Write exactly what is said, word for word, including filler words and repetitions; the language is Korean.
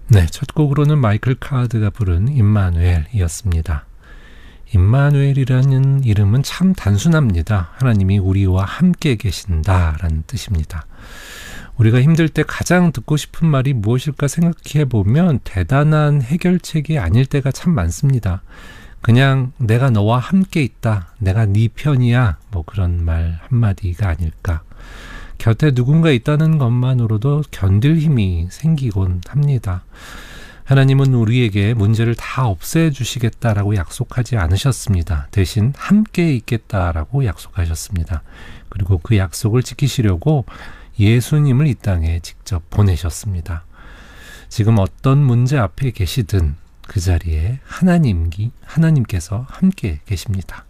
네, 첫 곡으로는 마이클 카드가 부른 임마누엘이었습니다. 임마누엘이라는 이름은 참 단순합니다. 하나님이 우리와 함께 계신다라는 뜻입니다. 우리가 힘들 때 가장 듣고 싶은 말이 무엇일까 생각해 보면 대단한 해결책이 아닐 때가 참 많습니다. 그냥 내가 너와 함께 있다, 내가 네 편이야, 뭐 그런 말 한마디가 아닐까. 곁에 누군가 있다는 것만으로도 견딜 힘이 생기곤 합니다. 하나님은 우리에게 문제를 다 없애주시겠다라고 약속하지 않으셨습니다. 대신 함께 있겠다라고 약속하셨습니다. 그리고 그 약속을 지키시려고 예수님을 이 땅에 직접 보내셨습니다. 지금 어떤 문제 앞에 계시든 그 자리에 하나님이, 하나님께서 함께 계십니다.